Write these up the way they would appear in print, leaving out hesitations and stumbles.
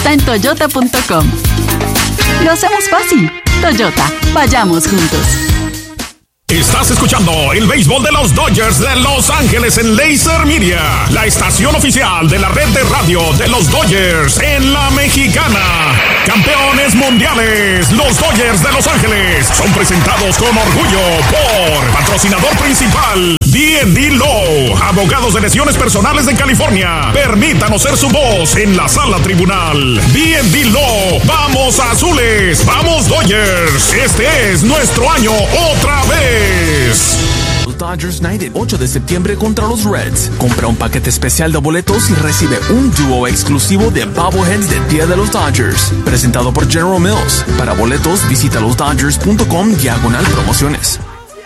está en toyota.com. Lo hacemos fácil. Toyota, vayamos juntos. Estás escuchando el béisbol de los Dodgers de Los Ángeles en Laser Media, la estación oficial de la red de radio de los Dodgers en la Mexicana. Campeones mundiales, los Dodgers de Los Ángeles son presentados con orgullo por patrocinador principal D&D Law, abogados de lesiones personales de California. Permítanos ser su voz en la sala tribunal. D&D Law, vamos azules, vamos Dodgers. Este es nuestro año otra vez. Dodgers Night el 8 de septiembre contra los Reds. Compra un paquete especial de boletos y recibe un dúo exclusivo de bobbleheads del Día de los Dodgers. Presentado por General Mills. Para boletos, visita losdodgers.com/promociones.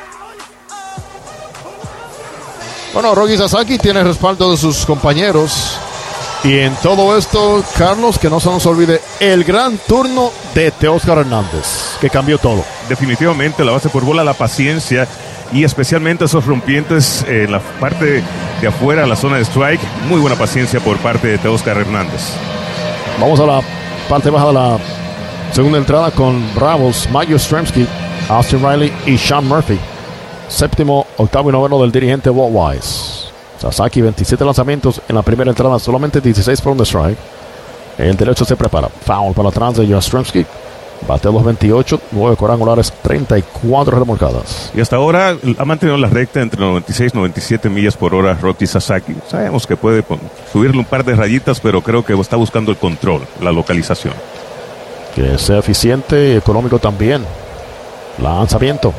Bueno, Rocky Sasaki tiene respaldo de sus compañeros. Y en todo esto, Carlos, que no se nos olvide el gran turno de Teóscar Hernández, que cambió todo. Definitivamente la base por bola, la paciencia y especialmente esos rompientes en la parte de afuera, la zona de strike. Muy buena paciencia por parte de Teóscar Hernández. Vamos a la parte baja de la segunda entrada con Bravos, Mayo Yastrzemski, Austin Riley y Sean Murphy. Séptimo, octavo y noveno del dirigente Walt Weiss. Sasaki, 27 lanzamientos en la primera entrada, solamente 16 por un strike. El derecho se prepara. Foul para atrás de Yastrzemski. Bate 2.28, 9 cuadrangulares, 34 remolcadas. Y hasta ahora ha mantenido la recta entre 96 y 97 millas por hora Rocky Sasaki. Sabemos que puede subirle un par de rayitas, pero creo que está buscando el control, la localización. Que sea eficiente y económico también. Lanzamiento.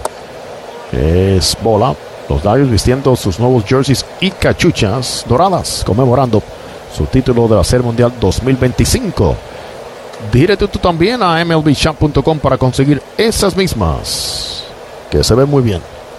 Es bola. Los Dodgers vistiendo sus nuevos jerseys y cachuchas doradas, conmemorando su título de la Serie Mundial 2025. Dígate tú también a MLBshop.com para conseguir esas mismas, que se ven muy bien.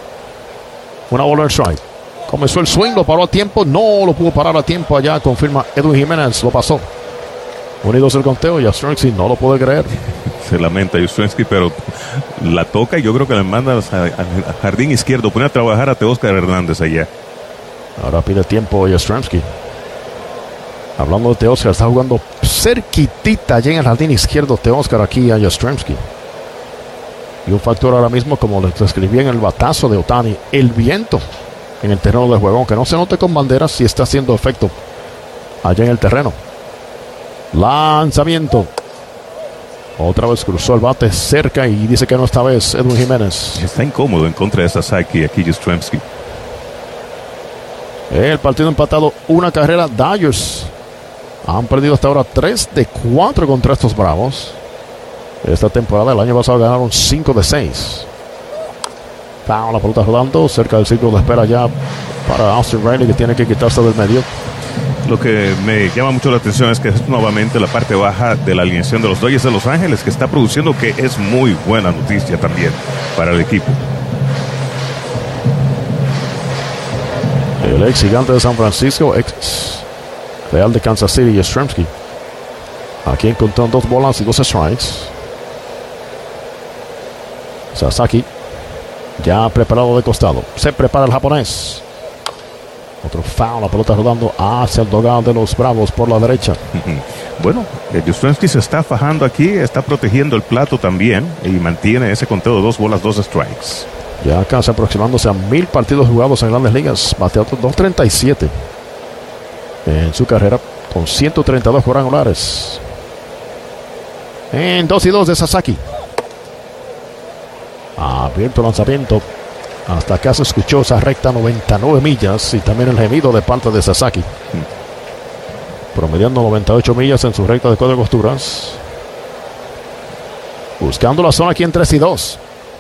Una bola en strike. Comenzó el swing, lo paró a tiempo. No lo pudo parar a tiempo allá, confirma Edwin Jiménez. Lo pasó. Unidos el conteo, Yastrzemski no lo puede creer. Se lamenta Yastrzemski, pero la toca y yo creo que le manda al jardín izquierdo. Pone a trabajar a Teóscar Hernández allá. Ahora pide tiempo Yastrzemski. Hablando de Teóscar, está jugando cerquitita allá en el jardín izquierdo Teóscar aquí a Yastrzemski. Y un factor ahora mismo, como les describí en el batazo de Ohtani, el viento en el terreno de juego, aunque no se note con banderas, si está haciendo efecto allá en el terreno. Lanzamiento. Otra vez cruzó el bate cerca y dice que no esta vez Edwin Jiménez. Está incómodo en contra de Sasaki aquí Yastrzemski. El partido empatado, una carrera. Dodgers han perdido hasta ahora 3 de 4 contra estos Bravos. Esta temporada, el año pasado ganaron 5 de 6. La pelota rodando cerca del círculo de espera ya para Austin Riley, que tiene que quitarse del medio. Lo que me llama mucho la atención es que es nuevamente la parte baja de la alineación de los Dodgers de Los Ángeles, que está produciendo, que es muy buena noticia también para el equipo. El ex gigante de San Francisco, ex Real de Kansas City, Yastrzemski. Aquí encontraron 2 bolas y 2 strikes. Sasaki ya preparado de costado. Se prepara el japonés. Otro foul, la pelota rodando hacia el dugout de los Bravos por la derecha. Bueno, Yastrzemski se está fajando aquí, está protegiendo el plato también y mantiene ese conteo de 2 bolas, 2 strikes. Ya casi aproximándose a 1000 partidos jugados en Grandes Ligas. Bateó 237 en su carrera con 132 cuadrangulares. En 2-2 de Sasaki. Abierto el lanzamiento. Hasta acá se escuchó esa recta 99 millas y también el gemido de parte de Sasaki. Promediando 98 millas en su recta de 4 costuras. Buscando la zona aquí en 3-2.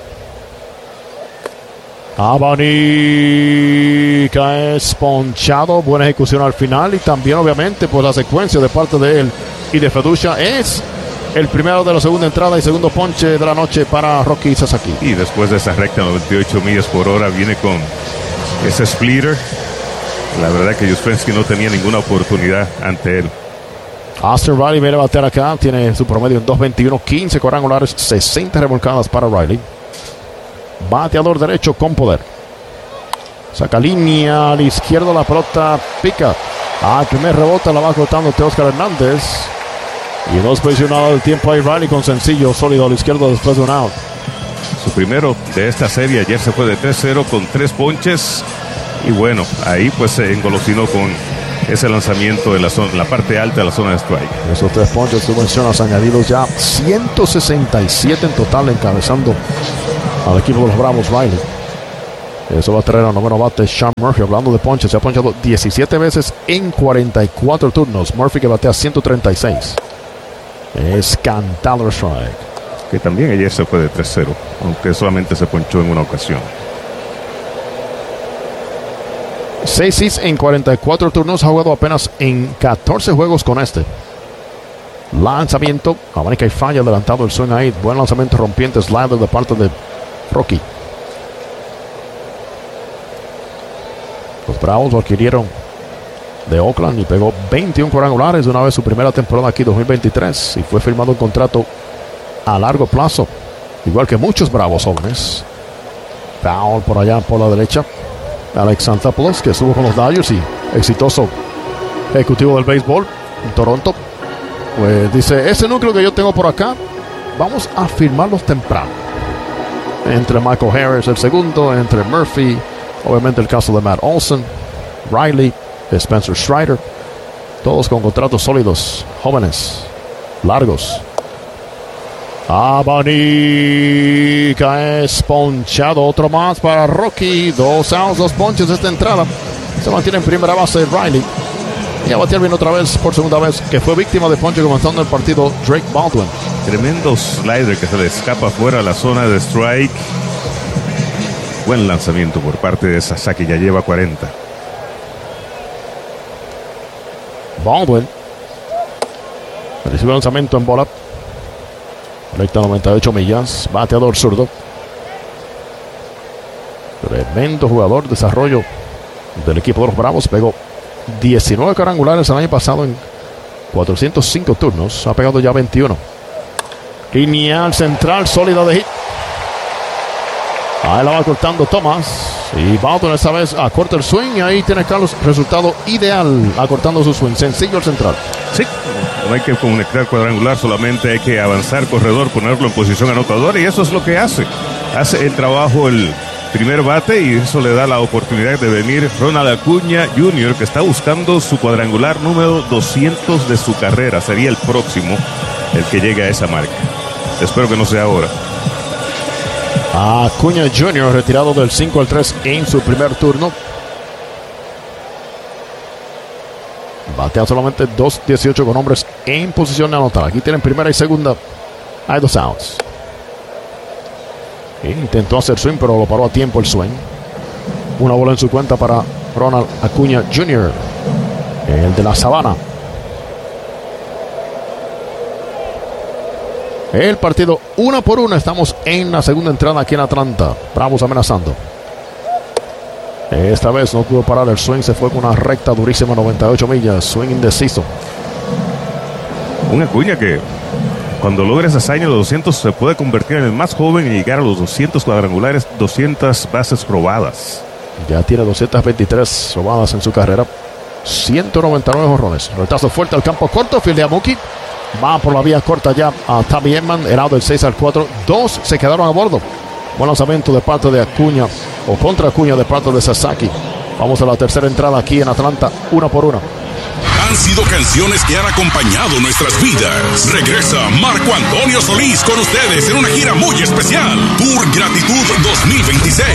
Abanica es ponchado. Buena ejecución al final. Y también obviamente por la secuencia de parte de él y de Feducha es el primero de la segunda entrada y segundo ponche de la noche para Rocky Sasaki. Y después de esa recta 98 millas por hora viene con ese splitter. La verdad que Yastrzemski no tenía ninguna oportunidad ante él. Austin Riley viene a batear acá. Tiene su promedio en 2.21, 15 cuadrangulares, 60 remolcadas para Riley. Bateador derecho con poder. Saca línea a la izquierda, la pelota pica. Al primer rebote la va cortando Teóscar Hernández. Y dos presionados del tiempo ahí. Riley con sencillo sólido a la izquierda después de un out. Su primero de esta serie. Ayer se fue de 3-0 con 3 ponches. Y bueno, ahí pues se engolosinó con ese lanzamiento en la parte alta de la zona de strike. Esos 3 ponches que tú mencionas añadidos ya 167 en total, encabezando al equipo de los Bravos. Riley. Eso va a traer al noveno bate Sean Murphy. Hablando de ponches, se ha ponchado 17 veces en 44 turnos. Murphy que batea 136. Es cantado strike. Que también ayer se fue de 3-0, aunque solamente se ponchó en una ocasión. 6 hits en 44 turnos. Ha jugado apenas en 14 juegos con este. Lanzamiento. Abanica y falla. Adelantado el swing ahí. Buen lanzamiento rompiente. Slider de parte de Rocky. Los Bravos lo adquirieron de Oakland y pegó 21 cuadrangulares de una vez su primera temporada aquí 2023 y fue firmado un contrato a largo plazo, igual que muchos Bravos jóvenes. Foul por allá por la derecha. Alex Anthopoulos, que estuvo con los Dodgers y exitoso ejecutivo del béisbol en Toronto, pues dice: ese núcleo que yo tengo por acá, vamos a firmarlos temprano. Entre Michael Harris el segundo, entre Murphy, obviamente el caso de Matt Olson, Riley, Spencer Strider, todos con contratos sólidos, jóvenes, largos. Abanica es ponchado, otro más para Rocky. 2 outs, 2 ponches esta entrada. Se mantiene en primera base Riley. Y a batear bien otra vez, por segunda vez, que fue víctima de ponche comenzando el partido Drake Baldwin. Tremendo slider que se le escapa fuera a la zona de strike. Buen lanzamiento por parte de Sasaki, ya lleva 40. Baldwin recibe el lanzamiento en bola. Conecta 98 millas. Bateador zurdo. Tremendo jugador. Desarrollo del equipo de los Bravos. Pegó 19 cuadrangulares el año pasado en 405 turnos. Ha pegado ya 21. Lineal central sólida de hit. Ahí la va cortando Thomas. Y Baldwin esta vez acorta el swing. Y ahí tiene Carlos resultado ideal. Acortando su swing. Sencillo el central. Sí, no hay que conectar cuadrangular. Solamente hay que avanzar corredor, ponerlo en posición anotadora. Y eso es lo que hace. Hace el trabajo el primer bate. Y eso le da la oportunidad de venir Ronald Acuña Jr., que está buscando su cuadrangular número 200 de su carrera. Sería el próximo el que llegue a esa marca. Espero que no sea ahora. Acuña Jr. retirado del 5-3 en su primer turno. Batea solamente 2-18 con hombres en posición de anotar. Aquí tienen primera y segunda. Hay 2 outs. Intentó hacer swing, pero lo paró a tiempo el swing. Una bola en su cuenta para Ronald Acuña Jr., el de la Sabana. El partido 1-1. Estamos en la segunda entrada aquí en Atlanta. Bravos amenazando. Esta vez no pudo parar el swing. Se fue con una recta durísima, 98 millas. Swing indeciso. Un Acuña que cuando logra esa hazaña de los 200 se puede convertir en el más joven y llegar a los 200 cuadrangulares, 200 bases robadas. Ya tiene 223 robadas en su carrera. 199 jonrones. Retazo fuerte al campo corto. Fildea Mookie. Va por la vía corta ya a Tommy Edman. Era del 6-4. 2 se quedaron a bordo. Buen lanzamiento de parte de Acuña, o contra Acuña de parte de Sasaki. Vamos a la tercera entrada aquí en Atlanta. 1-1. Han sido canciones que han acompañado nuestras vidas. Regresa Marco Antonio Solís con ustedes en una gira muy especial. Tour Gratitud 2026.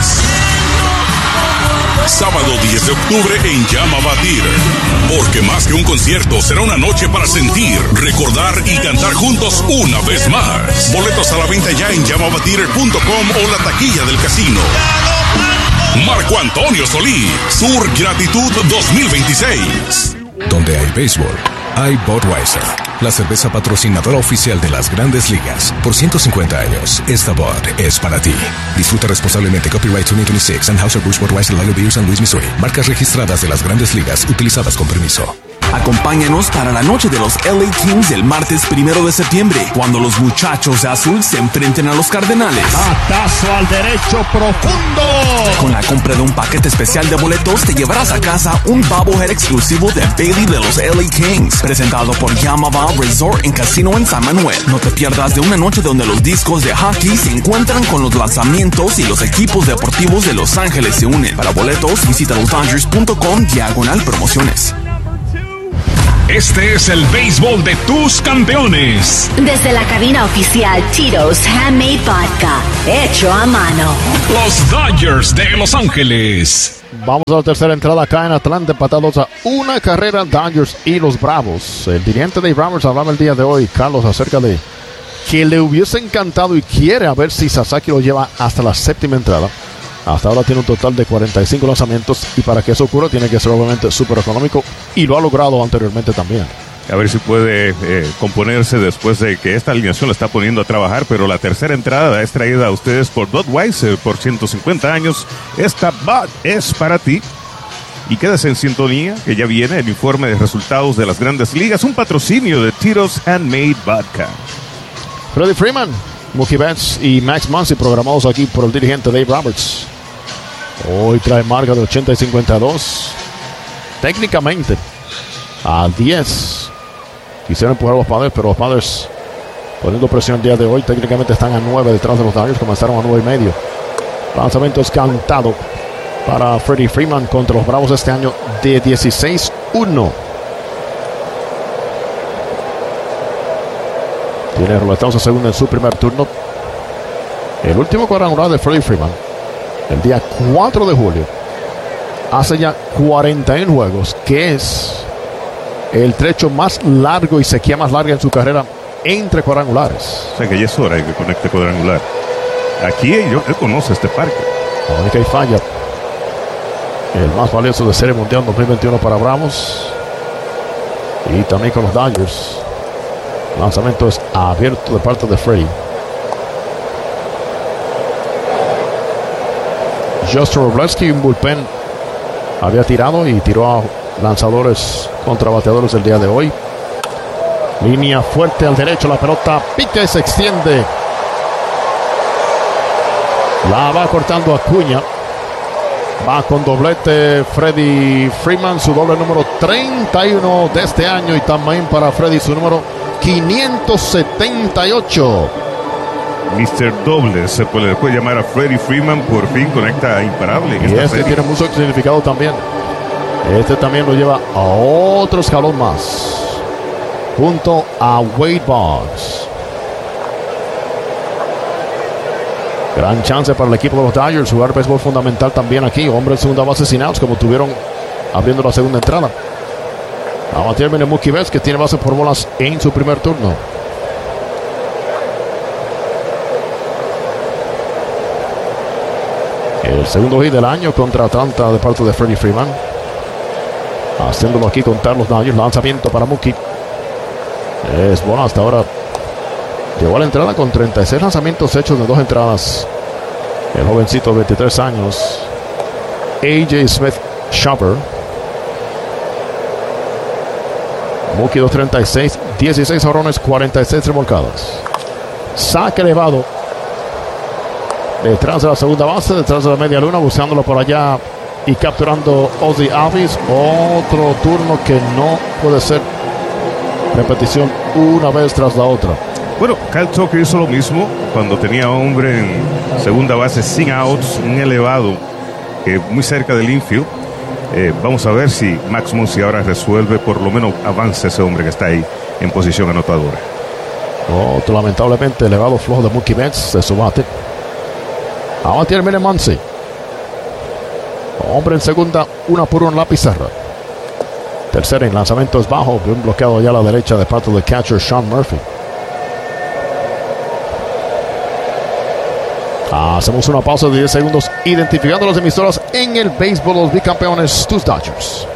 Sábado 10 de octubre en Llama Batir. Porque más que un concierto, será una noche para sentir, recordar y cantar juntos una vez más. Boletos a la venta ya en llamabatir.com o la taquilla del casino. Marco Antonio Solís, Tour Gratitud 2026. Donde hay béisbol, hay Budweiser, la cerveza patrocinadora oficial de las Grandes Ligas. Por 150 años, esta Bud es para ti. Disfruta responsablemente. Copyright 2026, Anheuser-Busch Budweiser Lager Beer, San Luis, Missouri. Marcas registradas de las Grandes Ligas, utilizadas con permiso. Acompáñanos para la noche de los LA Kings el martes 1 de septiembre, cuando los muchachos de azul se enfrenten a los Cardenales. Batazo al derecho profundo. Con la compra de un paquete especial de boletos, te llevarás a casa un bobblehead exclusivo de Bailey de los LA Kings, presentado por Yamava Resort en Casino en San Manuel. No te pierdas de una noche donde los discos de hockey se encuentran con los lanzamientos y los equipos deportivos de Los Ángeles se unen. Para boletos, visita losdodgers.com/promociones. Este es el béisbol de tus campeones. Desde la cabina oficial Tito's Handmade Vodka, hecho a mano. Los Dodgers de Los Ángeles. Vamos a la tercera entrada acá en Atlanta, empatados a una carrera Dodgers y los Bravos. El dirigente Dave Roberts hablaba el día de hoy, Carlos, acerca de que le hubiese encantado y quiere a ver si Sasaki lo lleva hasta la séptima entrada. Hasta ahora tiene un total de 45 lanzamientos y para que eso ocurra tiene que ser obviamente súper económico y lo ha logrado anteriormente también. A ver si puede componerse después de que esta alineación la está poniendo a trabajar, pero la tercera entrada es traída a ustedes por Budweiser por 150 años. Esta Bud es para ti. Y quédese en sintonía, que ya viene el informe de resultados de las Grandes Ligas, un patrocinio de Tito's Handmade Vodka. Freddie Freeman, Mookie Betts y Max Muncy programados aquí por el dirigente Dave Roberts. Hoy trae marca de 80 y 52. Técnicamente, a 10. Quisieron empujar a los Padres, pero los Padres, poniendo presión el día de hoy, técnicamente están a 9 detrás de los Dodgers. Comenzaron a 9.5. Lanzamiento es cantado para Freddie Freeman contra los Bravos este año de 16-1. Tiene roletados a segunda en su primer turno. El último cuadrangular de Freddie Freeman, el día 4 de julio, hace ya 41 juegos, que es el trecho más largo y sequía más larga en su carrera entre cuadrangulares. O sea que ya es hora de que conecte cuadrangular. Aquí él conoce este parque. La única y falla. El más valioso de Serie Mundial 2021 para Bravos. Y también con los Dodgers. El lanzamiento es abierto de parte de Freddie. Justin Robleski, un bullpen, había tirado y tiró a lanzadores contra bateadores el día de hoy. Línea fuerte al derecho, la pelota pica y se extiende. La va cortando Acuña. Va con doblete Freddie Freeman, su doble número 31 de este año, y también para Freddie su número 578. Mr. Doble se puede llamar a Freddie Freeman, por fin conecta imparable. Y este tiene mucho significado también. Este también lo lleva a otro escalón más, junto a Wade Boggs. Gran chance para el equipo de los Dodgers, jugar béisbol fundamental también aquí. Hombre en segunda base sin outs, como tuvieron abriendo la segunda entrada. A batir viene Mookie Betts, que tiene bases por bolas en su primer turno. El segundo hit del año contra Atlanta de parte de Freddie Freeman. Haciéndolo aquí contra los Dodgers. Lanzamiento para Mookie. Es bola hasta ahora. Llegó a la entrada con 36 lanzamientos hechos de 2 entradas. El jovencito de 23 años, A.J. Smith-Shopper. Mookie 236, 16 jonrones, 46 remolcadas. Saque elevado detrás de la segunda base, detrás de la media luna, buscándolo por allá y capturando Ozzie Albies. Otro turno que no puede ser repetición una vez tras la otra. Bueno, Kyle Tucker hizo lo mismo cuando tenía hombre en segunda base sin outs, un elevado muy cerca del infield. Vamos a ver si Max Muncy ahora resuelve, por lo menos avanza ese hombre que está ahí en posición anotadora. Otro lamentablemente elevado flojo de Mookie Betts de su bate. Ahora tiene Muncy. Hombre en segunda, 1-1 en la pizarra. Tercera en lanzamiento es bajo, bien bloqueado allá a la derecha de parte del catcher Sean Murphy. Hacemos una pausa de 10 segundos identificando las emisoras en el béisbol, los bicampeones, tus Dodgers.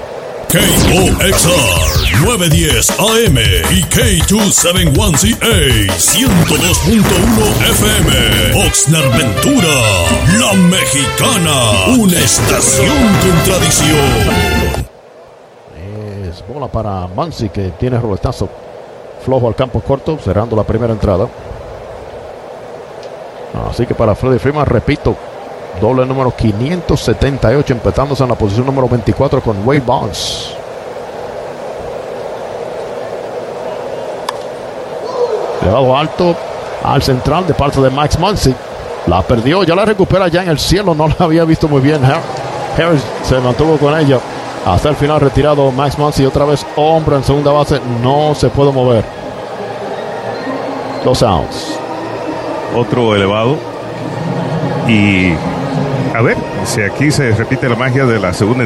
KOXR 910 AM y K271CA 102.1 FM. Oxnard Ventura, La Mexicana, una estación con tradición. Es bola para Muncy, que tiene roletazo flojo al campo corto, cerrando la primera entrada. Así que para Freddie Freeman, repito, doble número 578, empezándose en la posición número 24 con Wade Boggs. Llegado alto al central de parte de Max Muncy. La perdió, ya la recupera ya en el cielo. No la había visto muy bien. Harris se mantuvo con ella hasta el final. Retirado Max Muncy. Otra vez hombre en segunda base. No se puede mover. 2 outs. Otro elevado. Y a ver si aquí se repite la magia de la segunda